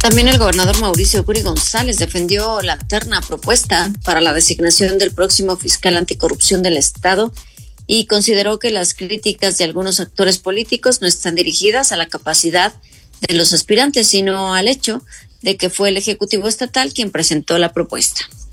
También el gobernador Mauricio Curi González defendió la terna propuesta para la designación del próximo fiscal anticorrupción del Estado y consideró que las críticas de algunos actores políticos no están dirigidas a la capacidad de los aspirantes, sino al hecho de que fue el Ejecutivo Estatal quien presentó la propuesta.